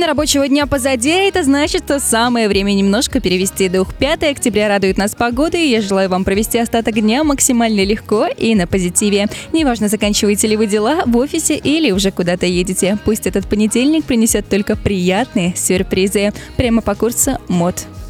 Половина рабочего дня позади, а это значит, что самое время немножко перевести дух. 5 октября радует нас погодой, и я желаю вам провести остаток дня максимально легко и на позитиве. Неважно, заканчиваете ли вы дела в офисе или уже куда-то едете. Пусть этот понедельник принесет только приятные сюрпризы. Прямо по курсу МОД.